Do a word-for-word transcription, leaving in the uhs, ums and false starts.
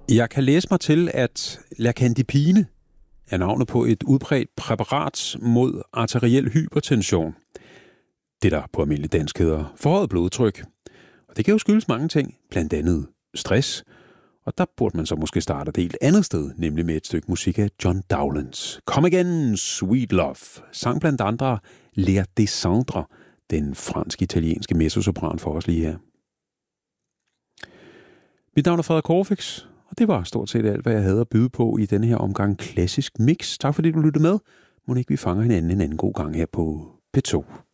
Jeg kan læse mig til, at Lacandipine er navnet på et udbredt præparat mod arteriel hypertension. Det, der på almindelig dansk hedder forhøjet blodtryk. Og det kan jo skyldes mange ting, blandt andet stress. Og der burde man så måske starte et helt andet sted, nemlig med et stykke musik af John Dowlands. Kom igen, Sweet Love. Sang blandt andre Léa Descendre, den fransk-italienske mezzosopran for os lige her. Mit navn er Frederik Corfix, og det var stort set alt, hvad jeg havde at byde på i denne her omgang klassisk mix. Tak fordi du lyttede med. Må ikke vi fanger hinanden en anden god gang her på P to.